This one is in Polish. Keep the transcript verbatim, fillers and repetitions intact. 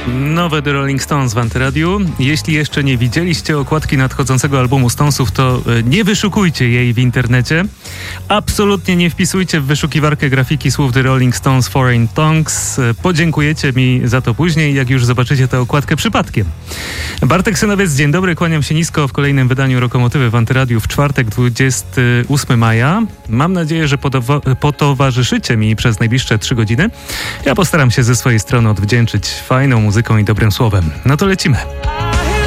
Nowe The Rolling Stones w Antyradiu. Jeśli jeszcze nie widzieliście okładki nadchodzącego albumu Stonesów, to nie wyszukujcie jej w internecie. Absolutnie nie wpisujcie w wyszukiwarkę grafiki słów The Rolling Stones Foreign Tongues. Podziękujecie mi za to później, jak już zobaczycie tę okładkę przypadkiem. Bartek Synowiec, dzień dobry, kłaniam się nisko w kolejnym wydaniu Lokomotywy w Antyradiu w czwartek, dwudziestego ósmego maja. Mam nadzieję, że potowa- potowarzyszycie mi przez najbliższe trzy godziny. Ja postaram się ze swojej strony odwdzięczyć fajną muzyką i dobrym słowem. No to lecimy.